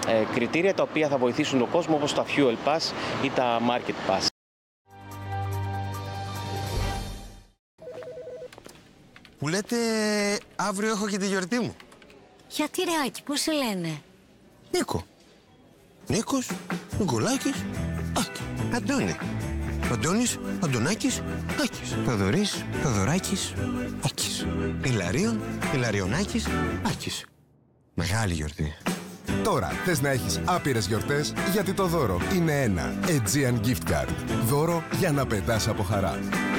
κριτήρια τα οποία θα βοηθήσουν τον κόσμο, όπως τα Fuel Pass ή τα Market Pass. Που λέτε αύριο έχω και τη γιορτή μου. Γιατί ρε Άκη, πώς σε λένε? Νίκο. Νίκος, Νικολάκης, Άκη. Αντώνη. Αντώνης, Αντωνάκης, Άκης. Θοδωρής, Θοδωράκης, Άκης. Ηλαρίων, Ηλαριονάκης, Άκης. Μεγάλη γιορτή. Τώρα θες να έχεις άπειρες γιορτές, γιατί το δώρο είναι ένα Aegean Gift Card. Δώρο για να πετάς από χαρά.